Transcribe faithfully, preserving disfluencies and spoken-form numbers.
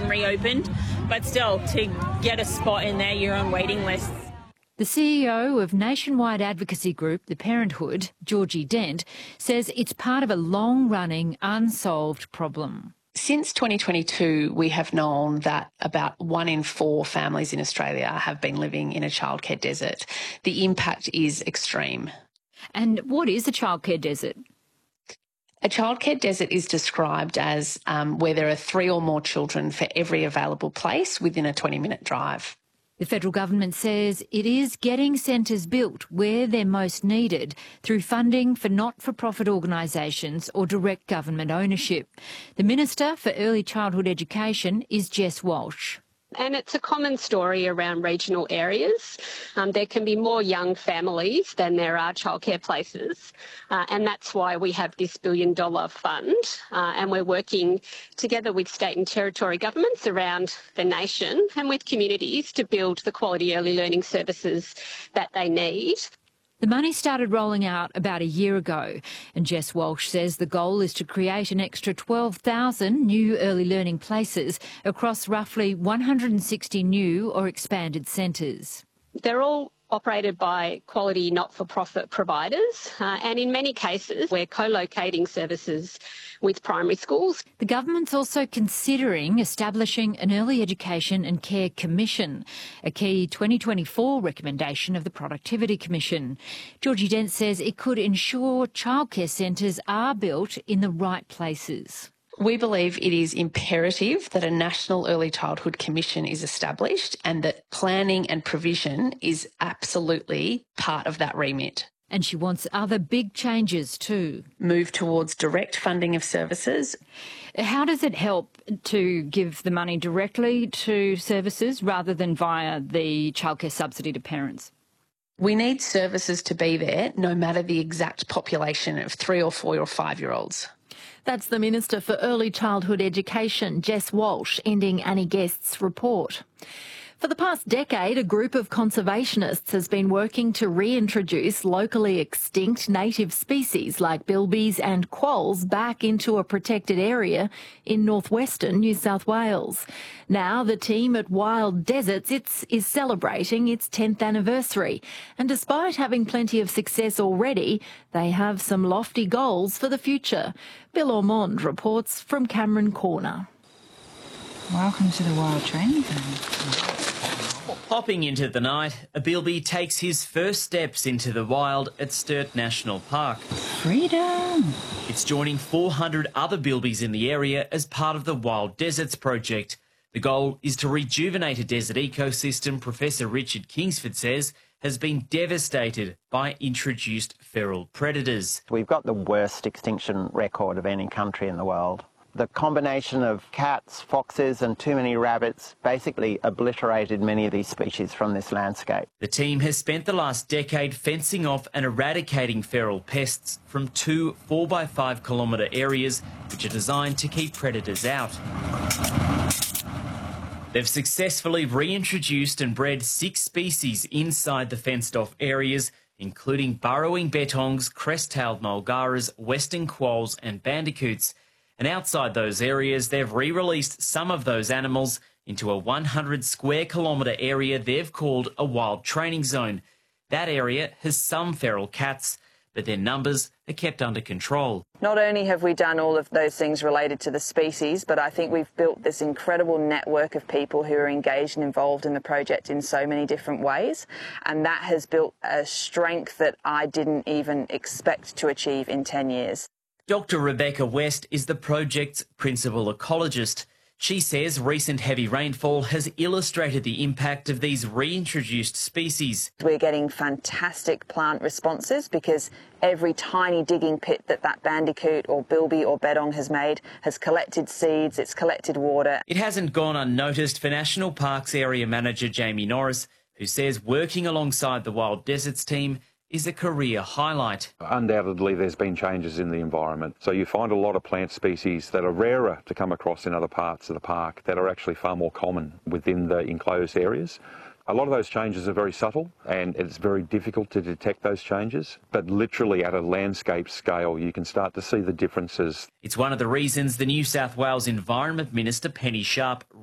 and reopened, but still, to get a spot in there, you're on waiting lists. The C E O of nationwide advocacy group The Parenthood, Georgie Dent, says it's part of a long-running, unsolved problem. Since twenty twenty-two, we have known that about one in four families in Australia have been living in a childcare desert. The impact is extreme. And what is a childcare desert? A childcare desert is described as um, where there are three or more children for every available place within a twenty-minute drive. The federal government says it is getting centres built where they're most needed through funding for not-for-profit organisations or direct government ownership. The Minister for Early Childhood Education is Jess Walsh. And it's a common story around regional areas. Um, there can be more young families than there are childcare places, uh, and that's why we have this billion dollar fund, uh, and we're working together with state and territory governments around the nation and with communities to build the quality early learning services that they need. The money started rolling out about a year ago, and Jess Walsh says the goal is to create an extra twelve thousand new early learning places across roughly one hundred sixty new or expanded centres. They're all operated by quality not-for-profit providers, uh, and in many cases we're co-locating services with primary schools. The government's also considering establishing an Early Education and Care Commission, a key twenty twenty-four recommendation of the Productivity Commission. Georgie Dent says it could ensure childcare centres are built in the right places. We believe it is imperative that a National Early Childhood Commission is established and that planning and provision is absolutely part of that remit. And she wants other big changes too. Move towards direct funding of services. How does it help to give the money directly to services rather than via the childcare subsidy to parents? We need services to be there no matter the exact population of three or four or five-year-olds. That's the Minister for Early Childhood Education, Jess Walsh, ending Annie Guest's report. For the past decade, a group of conservationists has been working to reintroduce locally extinct native species like bilbies and quolls back into a protected area in northwestern New South Wales. Now the team at Wild Deserts it's, is celebrating its tenth anniversary, and despite having plenty of success already, they have some lofty goals for the future. Bill Ormond reports from Cameron Corner. Welcome to the Wild Training Zone. Hopping into the night, a bilby takes his first steps into the wild at Sturt National Park. Freedom! It's joining four hundred other bilbies in the area as part of the Wild Deserts project. The goal is to rejuvenate a desert ecosystem Professor Richard Kingsford says has been devastated by introduced feral predators. We've got the worst extinction record of any country in the world. The combination of cats, foxes and too many rabbits basically obliterated many of these species from this landscape. The team has spent the last decade fencing off and eradicating feral pests from two four by five kilometre areas which are designed to keep predators out. They've successfully reintroduced and bred six species inside the fenced-off areas, including burrowing bettongs, crest-tailed mulgaras, western quolls and bandicoots. And outside those areas, they've re-released some of those animals into a one hundred square kilometre area they've called a wild training zone. That area has some feral cats, but their numbers are kept under control. Not only have we done all of those things related to the species, but I think we've built this incredible network of people who are engaged and involved in the project in so many different ways, and that has built a strength that I didn't even expect to achieve in ten years. Doctor Rebecca West is the project's principal ecologist. She says recent heavy rainfall has illustrated the impact of these reintroduced species. We're getting fantastic plant responses because every tiny digging pit that that bandicoot or bilby or bettong has made has collected seeds, it's collected water. It hasn't gone unnoticed for National Parks Area Manager Jamie Norris, who says working alongside the Wild Deserts team is a career highlight. Undoubtedly there's been changes in the environment, so you find a lot of plant species that are rarer to come across in other parts of the park that are actually far more common within the enclosed areas. A lot of those changes are very subtle and it's very difficult to detect those changes, but literally at a landscape scale you can start to see the differences. It's one of the reasons the New South Wales Environment Minister Penny Sharp